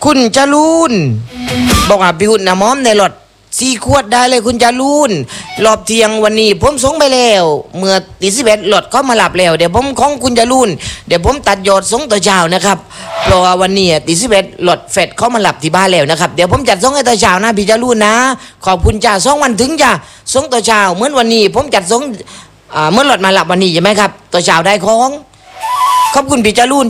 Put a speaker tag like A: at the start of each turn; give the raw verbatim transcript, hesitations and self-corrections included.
A: คุณจรูนบอกว่าพี่อุ่นน้ำหอมในรถสี่ขวดได้เลยคุณจรูนรอบเที่ยงวันนี้ผมส่งไปแล้วเมื่อตีสิบเอ็ดรถเขามาหลับแล้วเดี๋ยวผมของคุณจรูนเดี๋ยวผมตัดยอดส่งต่อเช้านะครับเพราะว่าวันนี้ตีสิบเอ็ดรถเฟดเขามาหลับที่บ้านแล้วนะครับเดี๋ยวผมจัดส่งให้ต่อเช้านะพี่จรูนนะขอบคุณจ้าสองวันถึงจ้าส่งต่อเช้าเหมือนวันนี้ผมจัดส่งอ่าเมื่อรถมาหลับวันนี้ใช่ไหมครับต่อเช้าได้ของขอบคุณพี่จรูน